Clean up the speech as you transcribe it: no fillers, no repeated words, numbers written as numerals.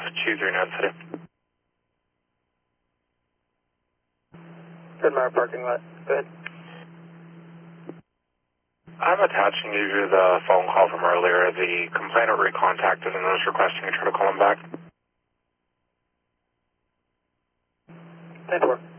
choose your node city. Good Meyer parking lot. Go ahead. I'm attaching you to the phone call from earlier. The complainant recontacted and was requesting you try to call him back. 10-4.